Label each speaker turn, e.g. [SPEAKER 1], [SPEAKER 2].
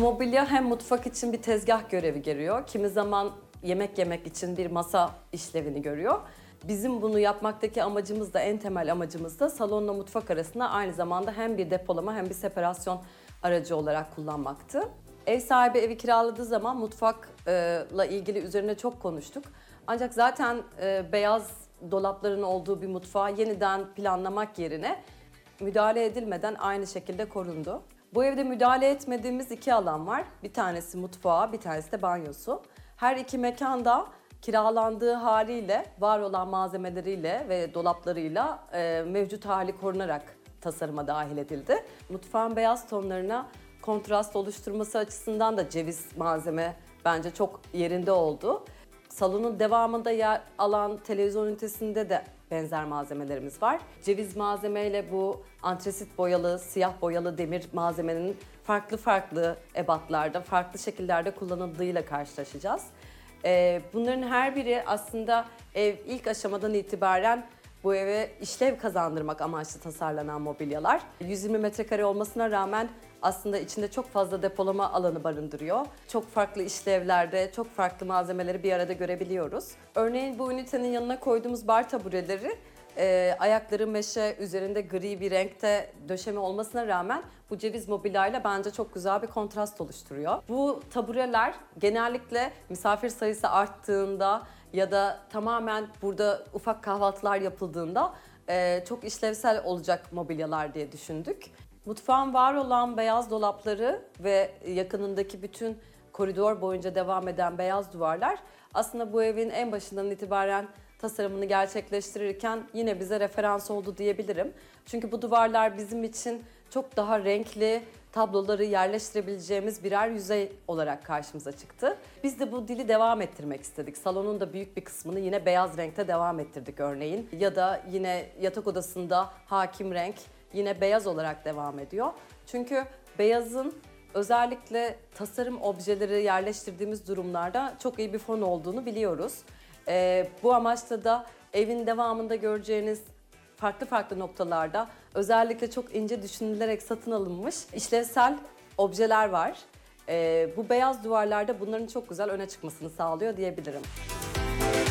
[SPEAKER 1] Mobilya hem mutfak için bir tezgah görevi görüyor, kimi zaman yemek yemek için bir masa işlevini görüyor. Bizim bunu yapmaktaki amacımız da, en temel amacımız da salonla mutfak arasında aynı zamanda hem bir depolama hem bir separasyon aracı olarak kullanmaktı. Ev sahibi evi kiraladığı zaman mutfakla ilgili üzerine çok konuştuk. Ancak zaten beyaz dolapların olduğu bir mutfağı yeniden planlamak yerine müdahale edilmeden aynı şekilde korundu. Bu evde müdahale etmediğimiz iki alan var. Bir tanesi mutfağı, bir tanesi de banyosu. Her iki mekanda kiralandığı haliyle, var olan malzemeleriyle ve dolaplarıyla mevcut hali korunarak tasarıma dahil edildi. Mutfağın beyaz tonlarına kontrast oluşturması açısından da ceviz malzeme bence çok yerinde oldu. Salonun devamında yer alan televizyon ünitesinde de benzer malzemelerimiz var. Ceviz malzemeyle bu antresit boyalı, siyah boyalı demir malzemenin farklı ebatlarda, farklı şekillerde kullanıldığıyla karşılaşacağız. Bunların her biri aslında ev ilk aşamadan itibaren bu eve işlev kazandırmak amaçlı tasarlanan mobilyalar. 120 metrekare olmasına rağmen aslında içinde çok fazla depolama alanı barındırıyor. Çok farklı işlevlerde, çok farklı malzemeleri bir arada görebiliyoruz. Örneğin bu ünitenin yanına koyduğumuz bar tabureleri ayakları meşe, üzerinde gri bir renkte döşeme olmasına rağmen bu ceviz mobilyayla bence çok güzel bir kontrast oluşturuyor. Bu tabureler genellikle misafir sayısı arttığında ya da tamamen burada ufak kahvaltılar yapıldığında çok işlevsel olacak mobilyalar diye düşündük. Mutfağın var olan beyaz dolapları ve yakınındaki bütün koridor boyunca devam eden beyaz duvarlar aslında bu evin en başından itibaren tasarımını gerçekleştirirken yine bize referans oldu diyebilirim. Çünkü bu duvarlar bizim için çok daha renkli tabloları yerleştirebileceğimiz birer yüzey olarak karşımıza çıktı. Biz de bu dili devam ettirmek istedik. Salonun da büyük bir kısmını yine beyaz renkte devam ettirdik örneğin. Ya da yine yatak odasında hakim renk yine beyaz olarak devam ediyor. Çünkü beyazın özellikle tasarım objeleri yerleştirdiğimiz durumlarda çok iyi bir fon olduğunu biliyoruz. Bu amaçla da evin devamında göreceğiniz farklı noktalarda özellikle çok ince düşünülerek satın alınmış işlevsel objeler var. Bu beyaz duvarlarda bunların çok güzel öne çıkmasını sağlıyor diyebilirim.